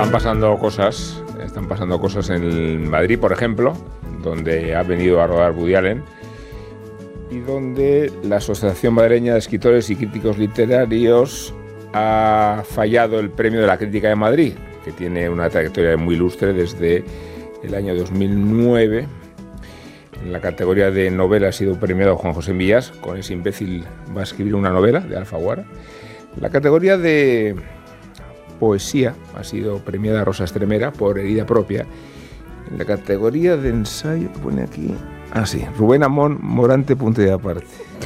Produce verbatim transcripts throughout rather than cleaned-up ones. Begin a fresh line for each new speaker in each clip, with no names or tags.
Están pasando cosas, están pasando cosas en Madrid, por ejemplo, donde ha venido a rodar Woody Allen y donde la Asociación Madrileña de Escritores y Críticos Literarios ha fallado el Premio de la Crítica de Madrid, que tiene una trayectoria muy ilustre desde el año dos mil nueve. En la categoría de novela ha sido premiado Juan José Millás, con Ese imbécil va a escribir una novela, de Alfaguara. La categoría de poesía ha sido premiada Rosa Estremera por Herida propia. En la categoría de ensayo, que pone aquí, ah sí, Rubén Amón Morante, punto y aparte.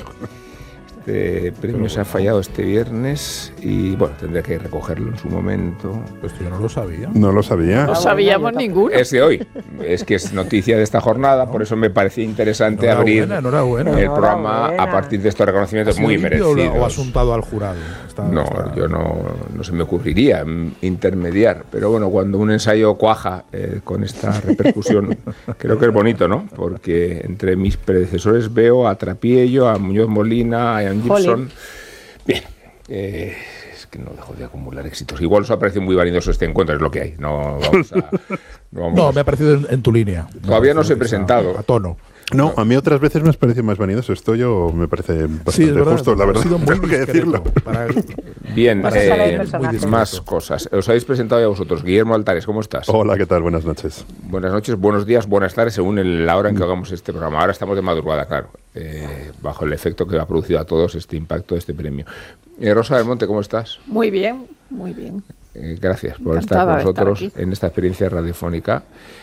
Este premio se ha fallado este viernes y bueno, tendré que recogerlo en su momento.
Pues yo no lo sabía.
No lo sabía.
No sabíamos ninguno.
Es de hoy, es que es noticia de esta jornada, por eso me parecía interesante
Enhorabuena,
abrir
enhorabuena.
el programa a partir de estos reconocimientos muy merecidos.
¿O ha asuntado al jurado? Está,
no,
está...
yo no, no se me ocurriría intermediar, pero bueno, cuando un ensayo cuaja eh, con esta repercusión, creo que es bonito, ¿no? Porque entre mis predecesores veo a Trapiello, a Muñoz Molina, a Gibson. Bien, eh, es que no dejo de acumular éxitos. Igual os ha parecido muy vanidoso este encuentro, es lo que hay. No, vamos a, no, vamos
no
a...
me ha parecido en, en tu línea.
Todavía no os he presentado.
A, a tono.
No, a mí otras veces me has parecido más vanidoso. Esto yo me parece bastante
sí, es verdad,
justo, la verdad.
Ha sido muy
tengo que decirlo.
Para,
Bien,
para
eh, más cosas. Os habéis presentado ya vosotros. Guillermo Altares, ¿cómo estás?
Hola, ¿qué tal? Buenas noches.
Buenas noches, buenos días, buenas tardes, según el, la hora en que hagamos este programa. Ahora estamos de madrugada, claro, eh, bajo el efecto que ha producido a todos este impacto de este premio. Eh, Rosa del Monte, ¿cómo estás?
Muy bien, muy bien.
Eh, gracias por
Encantada
estar con nosotros
estar
en esta experiencia radiofónica.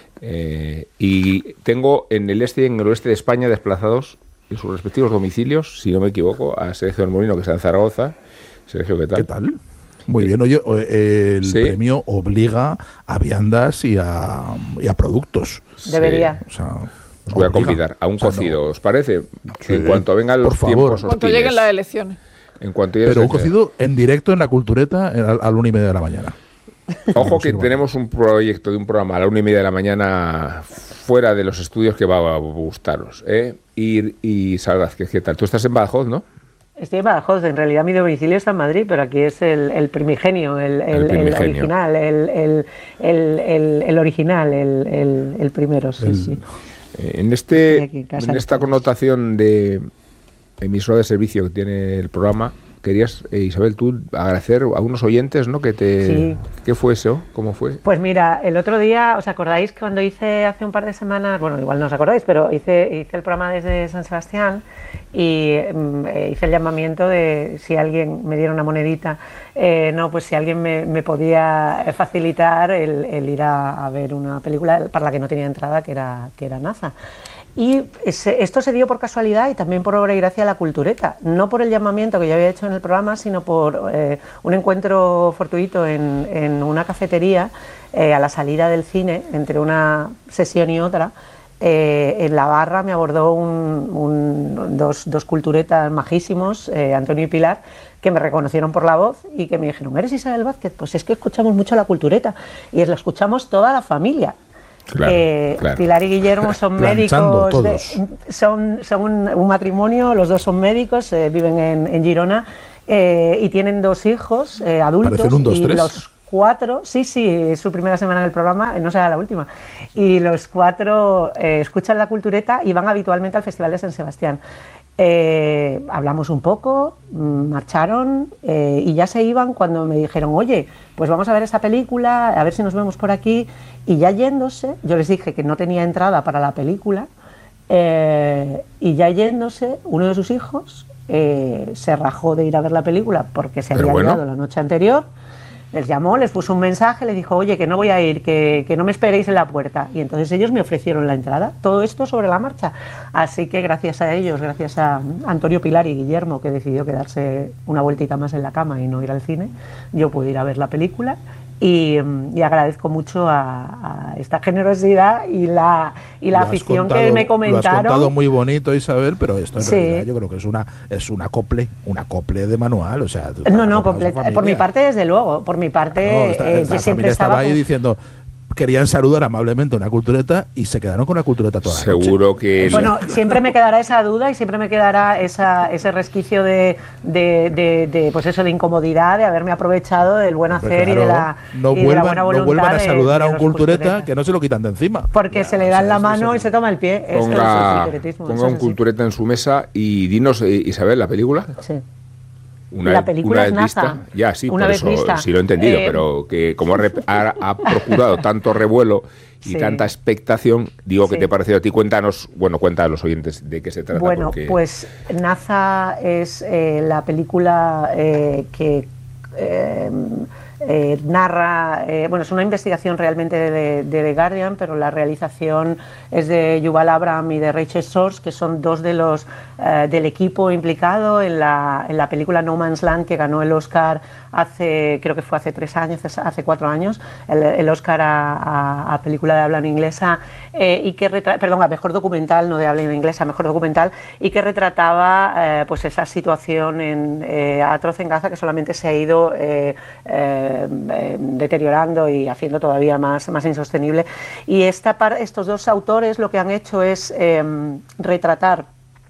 Eh, y tengo en el este y en el oeste de España desplazados en sus respectivos domicilios, si no me equivoco, a Sergio del Molino, que está en Zaragoza. Sergio, ¿qué tal?
¿Qué tal? Muy bien, oye, el ¿sí? premio obliga a viandas y a, y a productos.
Debería.
Sí. O sea, os voy a convidar a un cocido, o sea, no. ¿Os parece?
Sí.
En cuanto vengan los
Por
tiempos
favor.
En cuanto lleguen las elecciones.
En cuanto
Pero un cocido en directo en la Cultureta a, a la una y media de la mañana.
Ojo que tenemos un proyecto de un programa a la una y media de la mañana fuera de los estudios que va a gustaros, ¿eh? Y, y Salvador, ¿qué tal? Tú estás en Badajoz, ¿no?
Estoy en Badajoz, en realidad mi domicilio está en Madrid, pero aquí es el, el primigenio, el, el, el, primigenio. el original, el, el, el, el, el original, el, el, el primero, sí, el, sí.
En, este, en esta connotación de emisora de servicio que tiene el programa, querías, eh, Isabel, tú agradecer a unos oyentes, ¿no? Que te,
sí.
¿Qué fue eso? ¿Cómo fue?
Pues mira, el otro día, ¿os acordáis que cuando hice hace un par de semanas, bueno, igual no os acordáis, pero hice, hice el programa desde San Sebastián y eh, hice el llamamiento de si alguien me diera una monedita, eh, no, pues si alguien me, me podía facilitar el, el ir a, a ver una película para la que no tenía entrada, que era, que era NASA. Y ese, esto se dio por casualidad y también por obra y gracia de la Cultureta, no por el llamamiento que yo había hecho en el programa, sino por eh, un encuentro fortuito en, en una cafetería eh, a la salida del cine, entre una sesión y otra. Eh, en la barra me abordó un, un, dos, dos culturetas majísimos, eh, Antonio y Pilar, que me reconocieron por la voz y que me dijeron, ¿eres Isabel Vázquez? Pues es que escuchamos mucho la Cultureta y es la escuchamos toda la familia.
Claro,
eh,
claro.
Pilar y Guillermo son médicos, de, son, son un, un matrimonio, los dos son médicos, eh, viven en, en Girona eh, y tienen dos hijos eh, adultos.
Parecen un, dos,
y
tres.
Los cuatro, sí, sí, es su primera semana en el programa, no será la última, y los cuatro eh, escuchan la Cultureta y van habitualmente al Festival de San Sebastián. Eh, hablamos un poco, marcharon eh, y ya se iban cuando me dijeron, oye, pues vamos a ver esa película, a ver si nos vemos por aquí, y ya yéndose, yo les dije que no tenía entrada para la película, eh, y ya yéndose, uno de sus hijos eh, se rajó de ir a ver la película porque se había
bueno.
liado la noche anterior. Les llamó, les puso un mensaje, les dijo, oye, que no voy a ir, que, que no me esperéis en la puerta. Y entonces ellos me ofrecieron la entrada. Todo esto sobre la marcha. Así que gracias a ellos, gracias a Antonio, Pilar y Guillermo, que decidió quedarse una vueltita más en la cama y no ir al cine, yo pude ir a ver la película. Y, y agradezco mucho a, a esta generosidad y la, y la afición contado, que me comentaron.
Lo has contado muy bonito, Isabel, pero esto en
sí.
realidad yo creo que es una es una acople, una acople de manual, o sea,
no, no, completa. Por mi parte, desde luego, por mi parte,
no, está,
eh,
la
yo siempre
estaba
estaba
ahí
con...
diciendo, querían saludar amablemente a una cultureta y se quedaron con la cultureta toda la noche.
Seguro que...
Bueno, siempre me quedará esa duda y siempre me quedará esa, ese resquicio de, de, de, de, pues eso, de incomodidad, de haberme aprovechado del buen hacer. Hombre, claro, y de la,
no,
y
vuelvan,
de la buena voluntad.
No vuelvan a saludar
de,
a un
de
cultureta,
cultureta
que no se lo quitan de encima.
Porque ya, se le dan o sea, la mano y se toma el pie.
Ponga,
Esto es
ponga un cultureta en su mesa y dinos, Isabel, ¿la película?
Sí.
Una,
la película
una
es
vez vista,
NASA.
ya sí,
una
por
vez
eso
vista.
sí lo he entendido,
eh,
pero que como ha, ha, ha procurado tanto revuelo y
sí.
tanta expectación, digo, sí. ¿qué te ha parecido a ti? Cuéntanos, bueno, cuenta a los oyentes de qué se trata.
Bueno,
porque...
pues NASA es eh, la película eh, que eh, eh, narra, eh, bueno, es una investigación realmente de, de The Guardian, pero la realización es de Yuval Abraham y de Rachel Sorge, que son dos de los eh, del equipo implicado en la, en la película No Man's Land, que ganó el Oscar hace, creo que fue hace tres años, hace cuatro años, el, el Oscar a, a, a película de habla inglesa, eh, y que retra- perdón, a mejor documental, no de habla inglesa, mejor documental, y que retrataba eh, pues esa situación en, eh, atroz en Gaza, que solamente se ha ido eh, eh, eh, deteriorando y haciendo todavía más, más insostenible. Y esta par- estos dos autores lo que han hecho es eh, retratar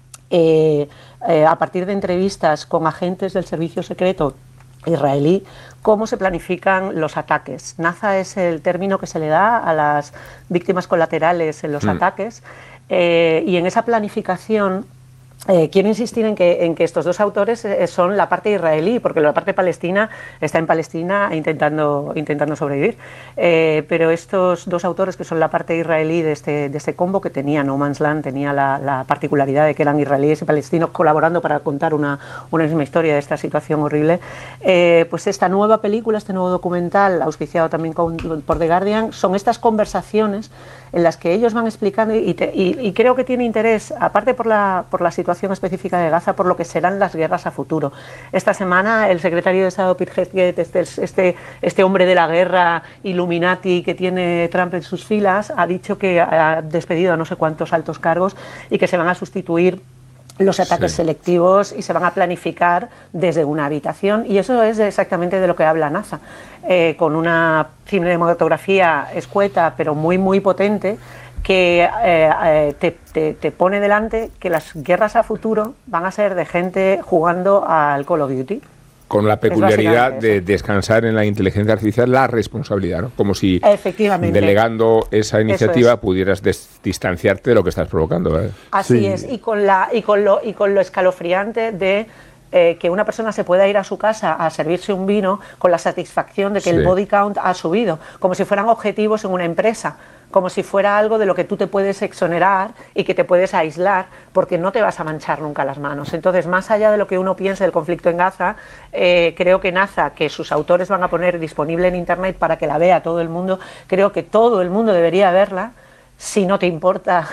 eh, eh, a partir de entrevistas con agentes del servicio secreto israelí, cómo se planifican los ataques. Naza es el término que se le da a las víctimas colaterales en los mm. ataques, eh, y en esa planificación Eh, quiero insistir en que, en que estos dos autores eh, son la parte israelí, porque la parte palestina está en Palestina intentando, intentando sobrevivir. Eh, pero estos dos autores, que son la parte israelí de este, de este combo, que tenía No Man's Land, tenía la, la particularidad de que eran israelíes y palestinos colaborando para contar una, una misma historia de esta situación horrible, eh, pues esta nueva película, este nuevo documental, auspiciado también con, por The Guardian, son estas conversaciones en las que ellos van explicando, y, te, y, y creo que tiene interés, aparte por la, por la situación específica de Gaza, por lo que serán las guerras a futuro. Esta semana el secretario de Estado Pete Hegseth, este, este, este hombre de la guerra Illuminati que tiene Trump en sus filas, ha dicho que ha despedido a no sé cuántos altos cargos y que se van a sustituir los ataques sí. selectivos y se van a planificar desde una habitación, y eso es exactamente de lo que habla NASA, eh, con una cinematografía escueta pero muy muy potente, que eh, eh, te, te, te pone delante que las guerras a futuro van a ser de gente jugando al Call of Duty.
Con la peculiaridad de descansar en la inteligencia artificial la responsabilidad, ¿no? Como si delegando esa iniciativa es. pudieras des- distanciarte de lo que estás provocando, ¿eh?
Así
sí.
es, y con, la, y, con lo, y con lo escalofriante de eh, que una persona se pueda ir a su casa a servirse un vino con la satisfacción de que sí. el body count ha subido, como si fueran objetivos en una empresa, como si fuera algo de lo que tú te puedes exonerar y que te puedes aislar, porque no te vas a manchar nunca las manos. Entonces, más allá de lo que uno piense del conflicto en Gaza, eh, creo que NASA, que sus autores van a poner disponible en Internet para que la vea todo el mundo, creo que todo el mundo debería verla. Si no te importa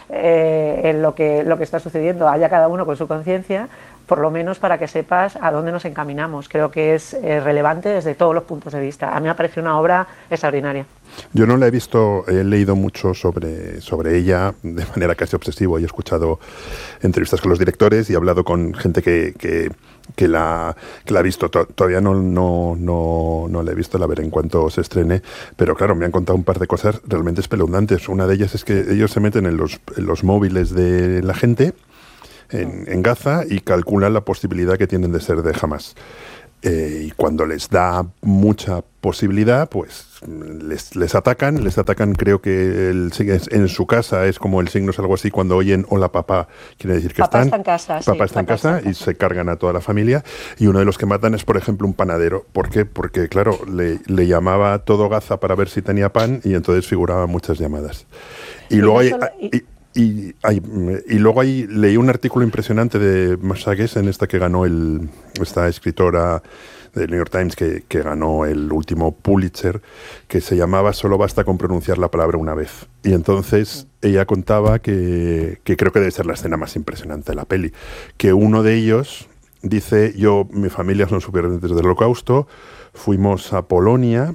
eh, lo, que, lo que está sucediendo, haya cada uno con su conciencia, por lo menos para que sepas a dónde nos encaminamos. Creo que es eh, relevante desde todos los puntos de vista. A mí me parece una obra extraordinaria.
Yo no la he visto, he leído mucho sobre, sobre ella de manera casi obsesiva, y he escuchado entrevistas con los directores y he hablado con gente que, que, que, la, que la ha visto. Todavía no, no, no, no la he visto, la veré en cuanto se estrene, pero claro, me han contado un par de cosas realmente espeluznantes. Una de ellas es que ellos se meten en los, en los móviles de la gente en, en Gaza y calculan la posibilidad que tienen de ser de Hamas. Eh, y cuando les da mucha posibilidad, pues les, les atacan, les atacan, creo que el, en su casa es como el signo es algo así, cuando oyen hola papá, quiere decir que
papá
están,
está en casa,
papá
sí,
está
papá
en casa
está en
y se cargan a toda la familia, y uno de los que matan es, por ejemplo, un panadero. ¿Por qué? Porque, claro, le, le llamaba a todo Gaza para ver si tenía pan, y entonces figuraban muchas llamadas. Y, y luego hay... Solo, y... Y, Y, hay, y luego ahí leí un artículo impresionante de Masha Gessen, esta que ganó el, esta escritora del New York Times que, que ganó el último Pulitzer, que se llamaba Solo basta con pronunciar la palabra una vez. Y entonces ella contaba que, que creo que debe ser la escena más impresionante de la peli, que uno de ellos dice: yo, mi familia son supervivientes del Holocausto, fuimos a Polonia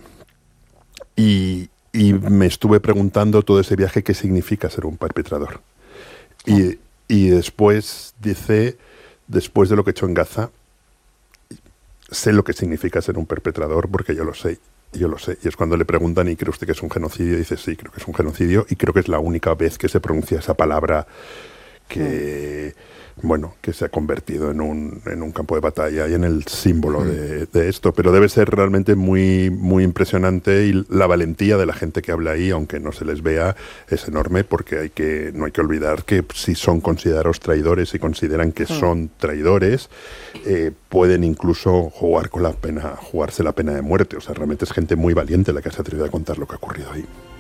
y Y me estuve preguntando todo ese viaje qué significa ser un perpetrador. Y, y después dice, después de lo que he hecho en Gaza, sé lo que significa ser un perpetrador porque yo lo sé. Y yo lo sé. Y es cuando le preguntan, ¿y cree usted que es un genocidio? Y dice, sí, creo que es un genocidio. Y creo que es la única vez que se pronuncia esa palabra que... Mm. bueno, que se ha convertido en un, en un campo de batalla y en el símbolo mm. de, de esto. Pero debe ser realmente muy, muy impresionante, y la valentía de la gente que habla ahí, aunque no se les vea, es enorme, porque hay que, no hay que olvidar que si son considerados traidores y consideran que mm. son traidores, eh, pueden incluso jugar con la pena, jugarse la pena de muerte. O sea, realmente es gente muy valiente la que se ha atrevido a contar lo que ha ocurrido ahí.